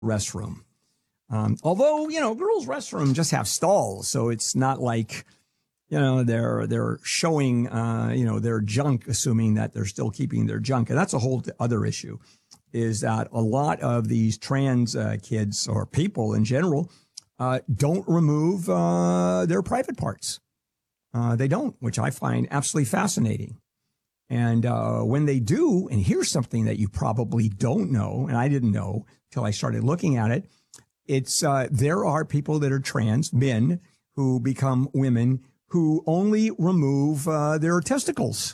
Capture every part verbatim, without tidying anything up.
restroom. Um, although, you know, girls' restroom just have stalls, so it's not like, you know, they're they're showing, uh, you know, their junk, assuming that they're still keeping their junk. And that's a whole other issue, is that a lot of these trans uh, kids or people in general uh, don't remove uh, their private parts. Uh, they don't, which I find absolutely fascinating. And uh, when they do, and here's something that you probably don't know, and I didn't know until I started looking at it, it's uh, there are people that are trans, men, who become women who only remove uh, their testicles.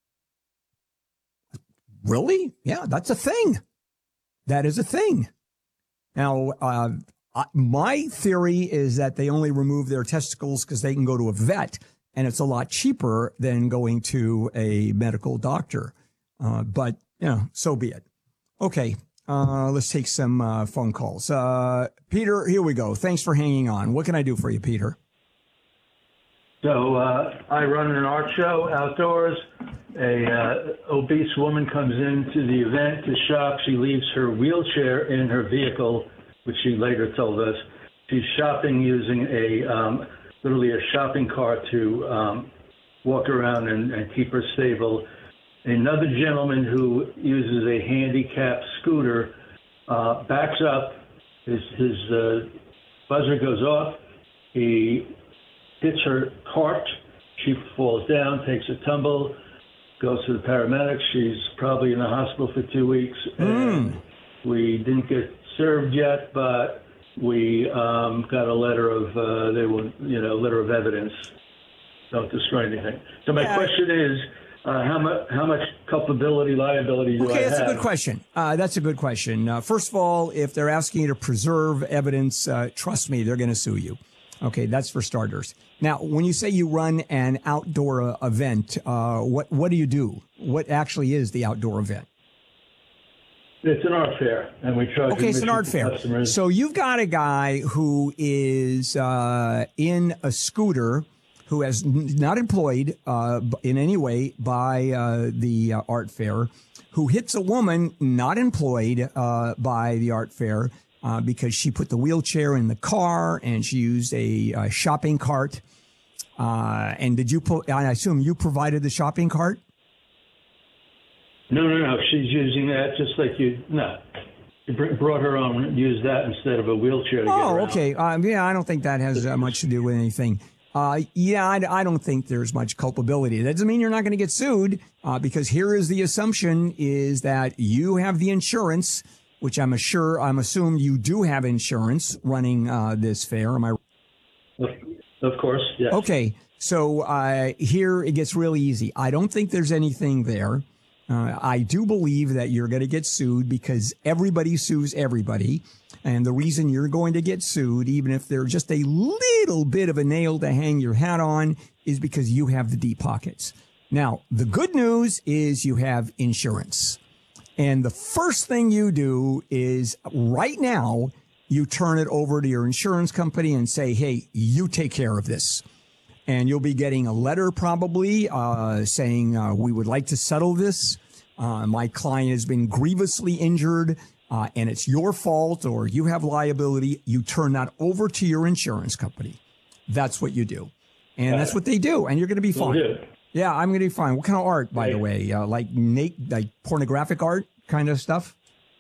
Really? Yeah, that's a thing. That is a thing. Now, uh, my theory is that they only remove their testicles because they can go to a vet, and it's a lot cheaper than going to a medical doctor. Uh, but, you know, so be it. Okay, uh, let's take some uh, phone calls. Uh, Peter, here we go. Thanks for hanging on. What can I do for you, Peter? So uh, I run an art show outdoors. A uh, obese woman comes into the event to shop. She leaves her wheelchair in her vehicle, which she later told us. She's shopping using a um, literally a shopping cart to um, walk around and, and keep her stable. Another gentleman who uses a handicapped scooter uh, backs up. His, his uh, buzzer goes off. He hits her cart. She falls down, takes a tumble, goes to the paramedics. She's probably in the hospital for two weeks. And mm. we didn't get served yet, but we um, got a letter of, uh, they were, you know, letter of evidence. Don't destroy anything. So my yeah. question is, uh, how much how much culpability, liability do okay, I have? Okay, that's a good question. Uh, that's a good question. Uh, first of all, if they're asking you to preserve evidence, uh, trust me, they're going to sue you. Okay, that's for starters. Now, when you say you run an outdoor uh, event, uh, what what do you do? What actually is the outdoor event? It's an art fair, and we charge. Okay, it's an art fair. Customers. So you've got a guy who is uh, in a scooter, who has n- not employed uh, in any way by uh, the uh, art fair, who hits a woman not employed uh, by the art fair uh, because she put the wheelchair in the car and she used a, a shopping cart. Uh, and did you? Po- I assume you provided the shopping cart. No, no, no. She's using that just like you. No, you brought her on and used that instead of a wheelchair to oh, get around. okay. Um, yeah, I don't think that has uh, much to do with anything. Uh, yeah, I, I don't think there's much culpability. That doesn't mean you're not going to get sued, uh, because here is the assumption is that you have the insurance, which I'm sure, I'm assuming you do have insurance running uh, this fair. Am I? Of course, yes. Okay, so uh, here it gets really easy. I don't think there's anything there. Uh, I do believe that you're going to get sued because everybody sues everybody. And the reason you're going to get sued, even if they're just a little bit of a nail to hang your hat on, is because you have the deep pockets. Now, the good news is you have insurance. And the first thing you do is right now, you turn it over to your insurance company and say, hey, you take care of this. And you'll be getting a letter probably uh, saying, uh, we would like to settle this. Uh, my client has been grievously injured, uh, and it's your fault, or you have liability. You turn that over to your insurance company. That's what you do. And uh, that's what they do. And you're going to be fine. We'll yeah, I'm going to be fine. What kind of art, by right. the way? Uh, like Nate, like pornographic art kind of stuff?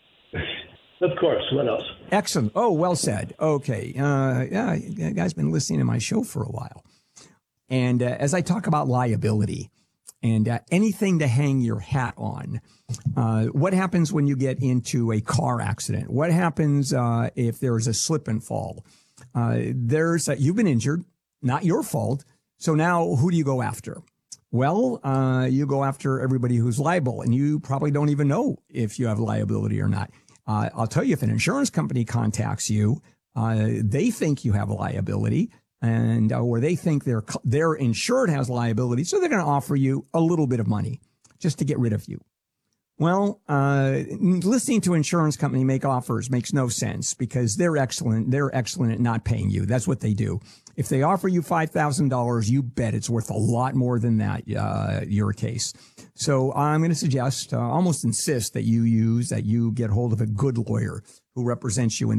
Of course. What else? Excellent. Oh, well said. Okay. Uh, yeah, you guys been listening to my show for a while. And uh, as I talk about liability and uh, anything to hang your hat on, uh, what happens when you get into a car accident? What happens uh, if there's a slip and fall? Uh, there's a, you've been injured, not your fault. So now who do you go after? Well, uh, you go after everybody who's liable, and you probably don't even know if you have liability or not. Uh, I'll tell you, if an insurance company contacts you, uh, they think you have a liability. And uh, or they think their their insured has liability, so they're going to offer you a little bit of money just to get rid of you. Well, uh, listening to insurance company make offers makes no sense because they're excellent. They're excellent at not paying you. That's what they do. If they offer you five thousand dollars, you bet it's worth a lot more than that, uh, your case. So I'm going to suggest, uh, almost insist that you use, that you get hold of a good lawyer who represents you in